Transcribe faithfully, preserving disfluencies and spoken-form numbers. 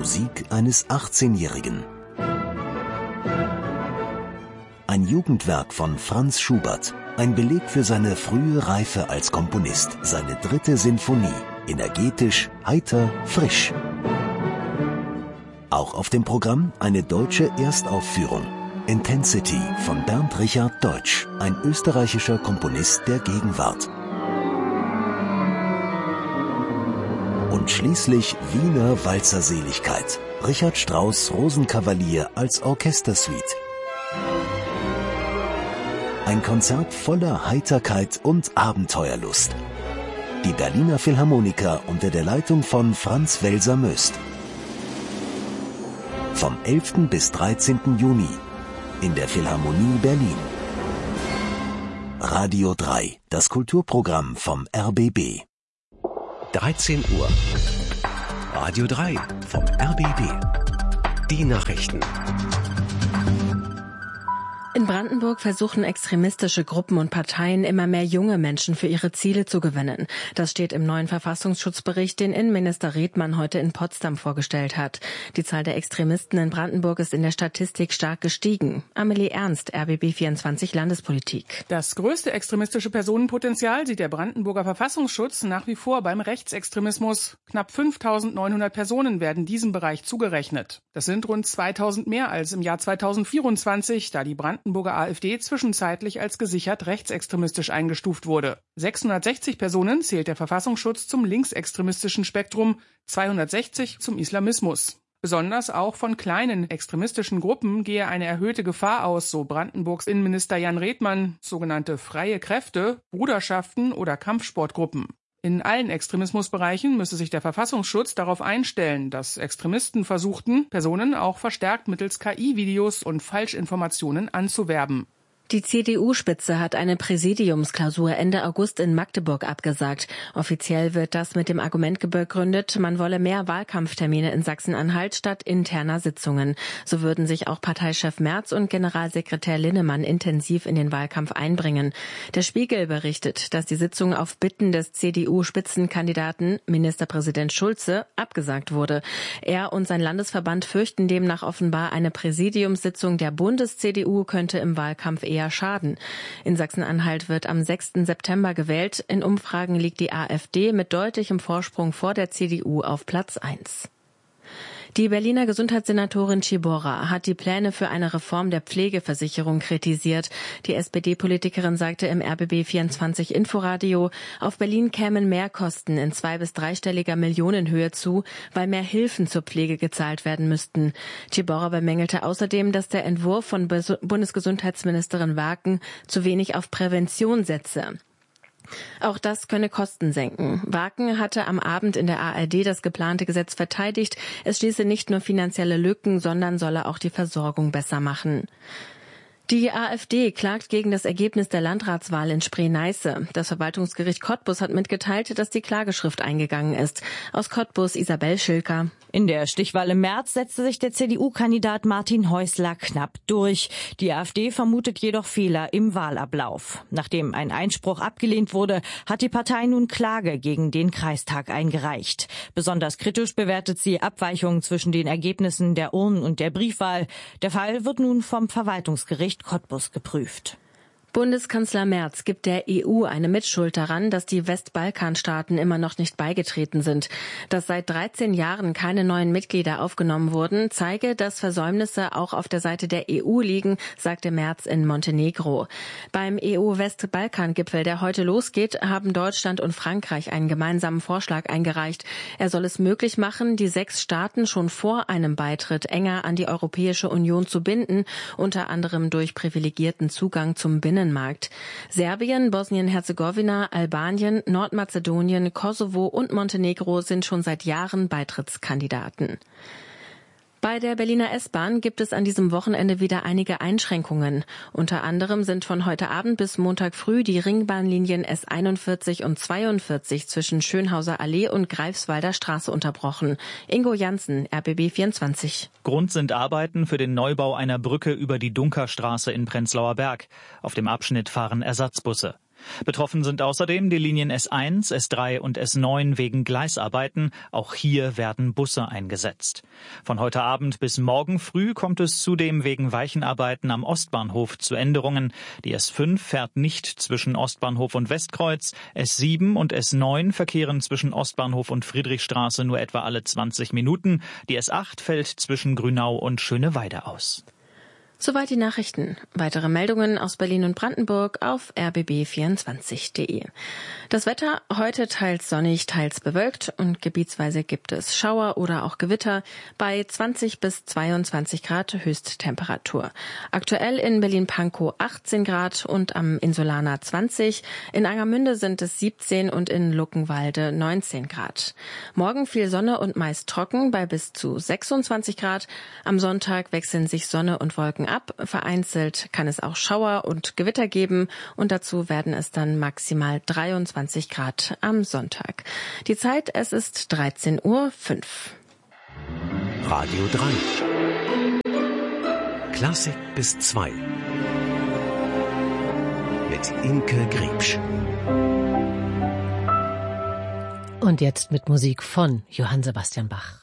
Musik eines achtzehnjährigen. Ein Jugendwerk von Franz Schubert, ein Beleg für seine frühe Reife als Komponist, seine dritte Sinfonie, energetisch, heiter, frisch. Auch auf dem Programm eine deutsche Erstaufführung. Intensity von Bernd Richard Deutsch, ein österreichischer Komponist der Gegenwart. Und schließlich Wiener Walzerseligkeit. Richard Strauss Rosenkavalier als Orchestersuite. Ein Konzert voller Heiterkeit und Abenteuerlust. Die Berliner Philharmoniker unter der Leitung von Franz Welser-Möst. Vom elften bis dreizehnten Juni in der Philharmonie Berlin. Radio drei, das Kulturprogramm vom R B B. dreizehn Uhr. Radio drei vom R B B. Die Nachrichten. In Brandenburg versuchen extremistische Gruppen und Parteien immer mehr junge Menschen für ihre Ziele zu gewinnen. Das steht im neuen Verfassungsschutzbericht, den Innenminister Redmann heute in Potsdam vorgestellt hat. Die Zahl der Extremisten in Brandenburg ist in der Statistik stark gestiegen. Amelie Ernst, R B B vierundzwanzig Landespolitik. Das größte extremistische Personenpotenzial sieht der Brandenburger Verfassungsschutz nach wie vor beim Rechtsextremismus. Knapp fünftausendneunhundert Personen werden diesem Bereich zugerechnet. Das sind rund zweitausend mehr als im Jahr zweitausendvierundzwanzig, da die Brandenburger Brandenburger AfD zwischenzeitlich als gesichert rechtsextremistisch eingestuft wurde. sechshundertsechzig Personen zählt der Verfassungsschutz zum linksextremistischen Spektrum, zweihundertsechzig zum Islamismus. Besonders auch von kleinen extremistischen Gruppen gehe eine erhöhte Gefahr aus, so Brandenburgs Innenminister Jan Redmann, sogenannte freie Kräfte, Bruderschaften oder Kampfsportgruppen. In allen Extremismusbereichen müsse sich der Verfassungsschutz darauf einstellen, dass Extremisten versuchten, Personen auch verstärkt mittels K I-Videos und Falschinformationen anzuwerben. Die C D U-Spitze hat eine Präsidiumsklausur Ende August in Magdeburg abgesagt. Offiziell wird das mit dem Argument begründet, man wolle mehr Wahlkampftermine in Sachsen-Anhalt statt interner Sitzungen. So würden sich auch Parteichef Merz und Generalsekretär Linnemann intensiv in den Wahlkampf einbringen. Der Spiegel berichtet, dass die Sitzung auf Bitten des C D U-Spitzenkandidaten Ministerpräsident Schulze abgesagt wurde. Er und sein Landesverband fürchten demnach offenbar, eine Präsidiumssitzung der Bundes-C D U könnte im Wahlkampf eher schaden. In Sachsen-Anhalt wird am sechsten September gewählt. In Umfragen liegt die AfD mit deutlichem Vorsprung vor der C D U auf Platz eins. Die Berliner Gesundheitssenatorin Ciborra hat die Pläne für eine Reform der Pflegeversicherung kritisiert. Die S P D-Politikerin sagte im R B B vierundzwanzig Inforadio, auf Berlin kämen Mehrkosten in zwei- bis dreistelliger Millionenhöhe zu, weil mehr Hilfen zur Pflege gezahlt werden müssten. Ciborra bemängelte außerdem, dass der Entwurf von Bundesgesundheitsministerin Waken zu wenig auf Prävention setze. Auch das könne Kosten senken. Waken hatte am Abend in der A R D das geplante Gesetz verteidigt. Es schließe nicht nur finanzielle Lücken, sondern solle auch die Versorgung besser machen. Die AfD klagt gegen das Ergebnis der Landratswahl in Spree-Neiße. Das Verwaltungsgericht Cottbus hat mitgeteilt, dass die Klageschrift eingegangen ist. Aus Cottbus Isabel Schilker. In der Stichwahl im März setzte sich der C D U-Kandidat Martin Häusler knapp durch. Die AfD vermutet jedoch Fehler im Wahlablauf. Nachdem ein Einspruch abgelehnt wurde, hat die Partei nun Klage gegen den Kreistag eingereicht. Besonders kritisch bewertet sie Abweichungen zwischen den Ergebnissen der Urnen- und der Briefwahl. Der Fall wird nun vom Verwaltungsgericht Cottbus geprüft. Bundeskanzler Merz gibt der E U eine Mitschuld daran, dass die Westbalkanstaaten immer noch nicht beigetreten sind. Dass seit dreizehn Jahren keine neuen Mitglieder aufgenommen wurden, zeige, dass Versäumnisse auch auf der Seite der E U liegen, sagte Merz in Montenegro. Beim E U-Westbalkan-Gipfel, der heute losgeht, haben Deutschland und Frankreich einen gemeinsamen Vorschlag eingereicht. Er soll es möglich machen, die sechs Staaten schon vor einem Beitritt enger an die Europäische Union zu binden, unter anderem durch privilegierten Zugang zum Binnenmarkt. Serbien, Bosnien-Herzegowina, Albanien, Nordmazedonien, Kosovo und Montenegro sind schon seit Jahren Beitrittskandidaten. Bei der Berliner S-Bahn gibt es an diesem Wochenende wieder einige Einschränkungen. Unter anderem sind von heute Abend bis Montag früh die Ringbahnlinien S einundvierzig und zweiundvierzig zwischen Schönhauser Allee und Greifswalder Straße unterbrochen. Ingo Janssen, R B B vierundzwanzig. Grund sind Arbeiten für den Neubau einer Brücke über die Dunkerstraße in Prenzlauer Berg. Auf dem Abschnitt fahren Ersatzbusse. Betroffen sind außerdem die Linien S eins, S drei und S neun wegen Gleisarbeiten. Auch hier werden Busse eingesetzt. Von heute Abend bis morgen früh kommt es zudem wegen Weichenarbeiten am Ostbahnhof zu Änderungen. Die S fünf fährt nicht zwischen Ostbahnhof und Westkreuz. S sieben und S neun verkehren zwischen Ostbahnhof und Friedrichstraße nur etwa alle zwanzig Minuten. Die S acht fällt zwischen Grünau und Schöneweide aus. Soweit die Nachrichten. Weitere Meldungen aus Berlin und Brandenburg auf r b b vierundzwanzig punkt d e. Das Wetter heute teils sonnig, teils bewölkt und gebietsweise gibt es Schauer oder auch Gewitter bei zwanzig bis zweiundzwanzig Grad Höchsttemperatur. Aktuell in Berlin-Pankow achtzehn Grad und am Insulaner zwanzig. In Angermünde sind es siebzehn und in Luckenwalde neunzehn Grad. Morgen viel Sonne und meist trocken bei bis zu sechsundzwanzig Grad. Am Sonntag wechseln sich Sonne und Wolken ab. Vereinzelt kann es auch Schauer und Gewitter geben und dazu werden es dann maximal dreiundzwanzig Grad am Sonntag. Die Zeit, es ist dreizehn Uhr fünf. Radio drei. Klassik bis zwei. Mit Imke Griebsch. Und jetzt mit Musik von Johann Sebastian Bach.